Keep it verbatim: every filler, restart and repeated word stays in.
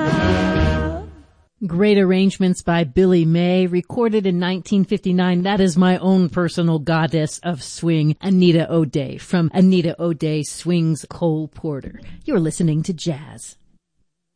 Great arrangements by Billy May, recorded in nineteen fifty-nine. That is my own personal goddess of swing, Anita O'Day, from Anita O'Day Swings Cole Porter. You're listening to Jazz.